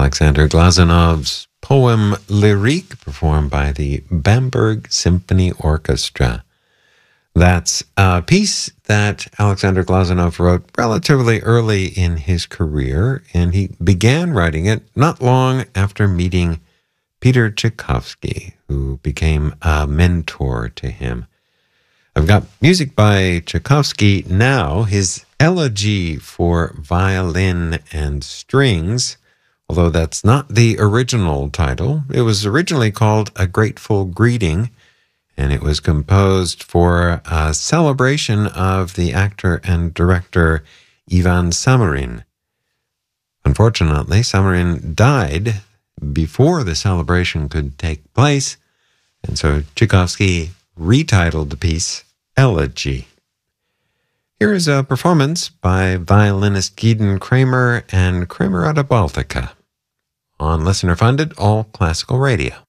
Alexander Glazunov's poem Lyrique, performed by the Bamberg Symphony Orchestra. That's a piece that Alexander Glazunov wrote relatively early in his career, and he began writing it not long after meeting Peter Tchaikovsky, who became a mentor to him. I've got music by Tchaikovsky now, his Elegy for Violin and Strings, although that's not the original title. It was originally called A Grateful Greeting, and it was composed for a celebration of the actor and director Ivan Samarin. Unfortunately, Samarin died before the celebration could take place, and so Tchaikovsky retitled the piece Elegy. Here is a performance by violinist Gideon Kramer and Kramerata Baltica on listener-funded All Classical Radio.